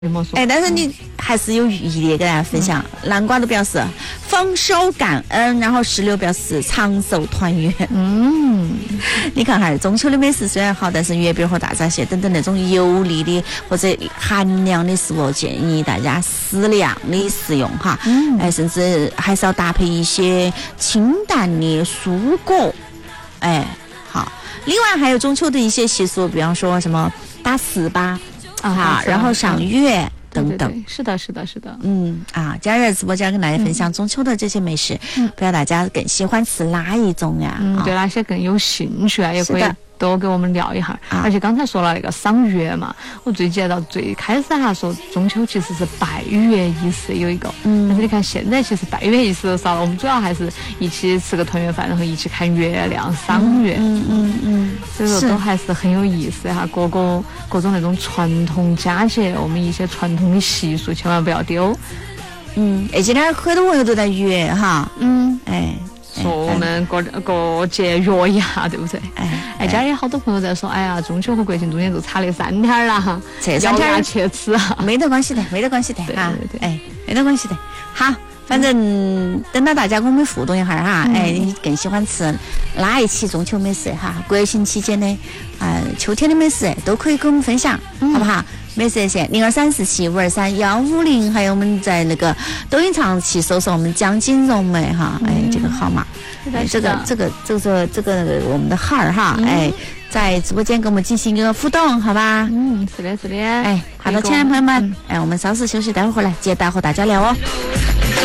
哎，但是你还是有寓意的，给大家分享。南瓜都表示丰收感恩，然后石榴表示长寿团圆。你看哈，中秋的美食虽然好，但是月饼和大闸蟹等等那种油腻的或者寒凉的食物，建议大家适量的食用哈。哎，甚至还是要搭配一些清淡的蔬果。哎，好。另外还有中秋的一些习俗，比方说什么打糍粑。好，然后赏月等等， 对，是的。 佳悦直播间跟大家分享中秋的这些美食，不知道大家更喜欢吃哪一种呀？ 对哪些更有兴趣啊？也可以多给我们聊一下。而且刚才说了那个赏月嘛，我最记得最开始哈说中秋其实是拜月仪式有一个，但是你看现在其实拜月仪式都少了，我们主要还是一起吃个团圆饭，然后一起看月亮、赏月。所以说都还是很有意思哈，各种那种传统佳节，我们一些传统的习俗千万不要丢。 今天很多朋友都在约哈， 说我们各节约一下，对不对？家里好多朋友在说，哎呀，中秋和国庆中间就差那3天了哈， 这3天去吃， 没得关系的哈，没得关系的。好，反正等到大家跟我们互动一下哈，你更喜欢吃哪一期中秋美食哈？国庆期间的秋天的美食都可以跟我们分享，好不好？美食热线02347523-150，还有我们在那个抖音上去搜索我们江锦荣美哈，这个号码，这个我们的号哈，在直播间跟我们进行一个互动，好吧？ 是的。 好的，亲爱的朋友们，我们稍事休息，待会儿回来接着和大家聊哦。